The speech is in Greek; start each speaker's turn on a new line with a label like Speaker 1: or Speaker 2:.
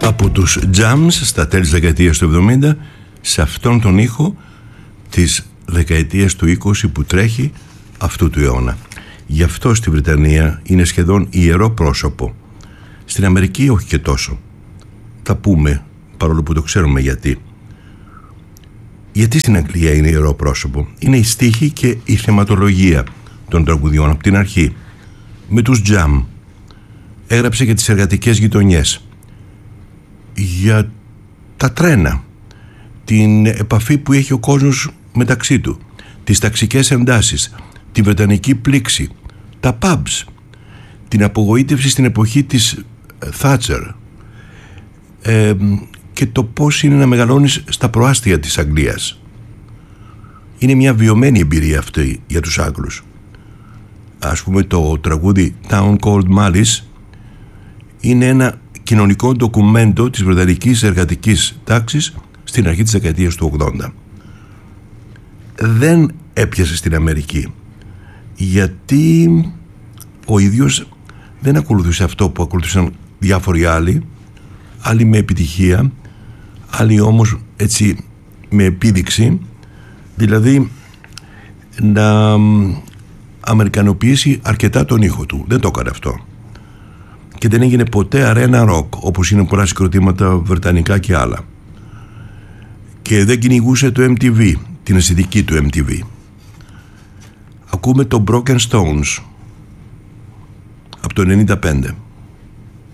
Speaker 1: Από τους Jams στα τέλη της δεκαετίας του 70 σε αυτόν τον ήχο της δεκαετίας του 20 που τρέχει αυτού του αιώνα. Γι' αυτό στη Βρετανία είναι σχεδόν ιερό πρόσωπο. Στην Αμερική όχι και τόσο. Θα πούμε, παρόλο που το ξέρουμε γιατί. Γιατί στην Αγγλία είναι ιερό πρόσωπο? Είναι η στίχη και η θεματολογία των τραγουδιών από την αρχή. Με τους Jam έγραψε για τις εργατικές γειτονιές, για τα τρένα, την επαφή που έχει ο κόσμος μεταξύ του, τις ταξικές εντάσεις, τη βρετανική πλήξη, τα pubs, την απογοήτευση στην εποχή της Θάτσερ, και το πώς είναι να μεγαλώνεις στα προάστια της Αγγλίας. Είναι μια βιωμένη εμπειρία αυτή για τους Άγγλους. Ας πούμε το τραγούδι Town Called Malice είναι ένα κοινωνικό ντοκουμέντο της βρετανικής εργατικής τάξης στην αρχή της δεκαετίας του 80. Δεν έπιασε στην Αμερική γιατί ο ίδιος δεν ακολουθούσε αυτό που ακολουθούσαν διάφοροι άλλοι με επιτυχία, άλλοι όμως έτσι με επίδειξη, δηλαδή να αμερικανοποιήσει αρκετά τον ήχο του. Δεν το έκανε αυτό και δεν έγινε ποτέ αρένα ροκ όπως είναι πολλά συγκροτήματα βρετανικά και άλλα, και δεν κυνηγούσε το MTV, την αισθητική του MTV. Ακούμε το Broken Stones από το 95.